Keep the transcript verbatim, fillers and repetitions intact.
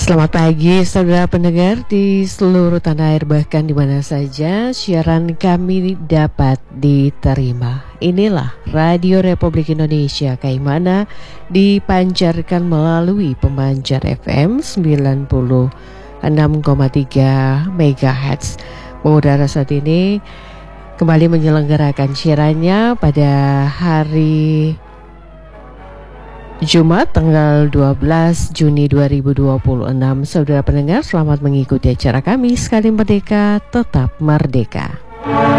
Selamat pagi saudara pendengar di seluruh tanah air, bahkan di mana saja siaran kami dapat diterima. Inilah Radio Republik Indonesia Kaimana, dipancarkan melalui pemancar F M sembilan puluh enam koma tiga megahertz. Mengudara saat ini kembali menyelenggarakan siarannya pada hari Jumat tanggal dua belas Juni dua ribu dua puluh enam. Saudara pendengar, selamat mengikuti acara kami Sekali Merdeka Tetap Merdeka.